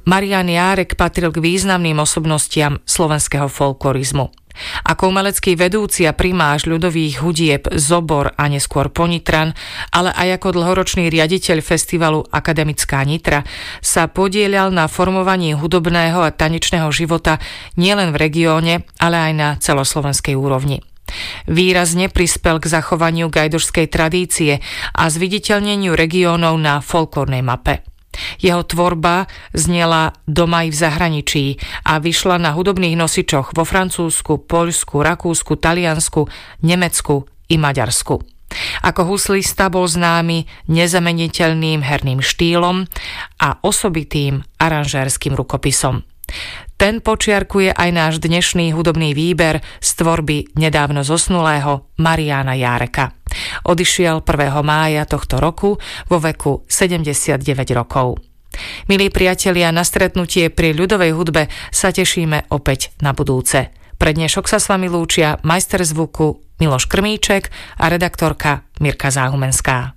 Marián Járek patril k významným osobnostiam slovenského folklorizmu. Ako umelecký vedúci a primáš ľudových hudieb Zobor a neskôr Ponitran, ale aj ako dlhoročný riaditeľ festivalu Akademická Nitra sa podieľal na formovaní hudobného a tanečného života nielen v regióne, ale aj na celoslovenskej úrovni. Výrazne prispel k zachovaniu gajdošskej tradície a zviditeľneniu regiónov na folklórnej mape. Jeho tvorba znela doma i v zahraničí a vyšla na hudobných nosičoch vo Francúzsku, Poľsku, Rakúsku, Taliansku, Nemecku i Maďarsku. Ako huslista bol známy nezameniteľným herným štýlom a osobitým aranžérskym rukopisom. Ten počiarkuje aj náš dnešný hudobný výber z tvorby nedávno zosnulého Mariána Járeka. Odišiel 1. mája tohto roku vo veku 79 rokov. Milí priatelia, na stretnutie pri ľudovej hudbe sa tešíme opäť na budúce. Pre dnešok sa s vami lúčia majster zvuku Miloš Krmíček a redaktorka Mirka Záhumenská.